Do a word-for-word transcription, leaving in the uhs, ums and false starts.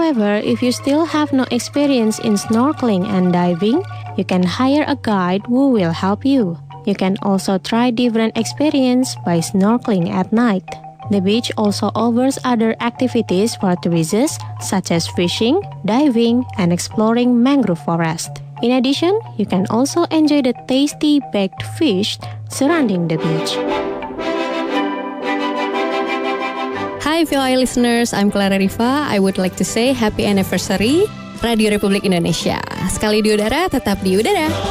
However, if you still have no experience in snorkeling and diving, you can hire a guide who will help you. You can also try different experience by snorkeling at night. The beach also offers other activities for tourists such as fishing, diving, and exploring mangrove forest. In addition, you can also enjoy the tasty baked fish surrounding the beach. Hi V O I listeners, I'm Clara Riva. I would like to say happy anniversary Radio Republik Indonesia. Sekali di udara, tetap di udara.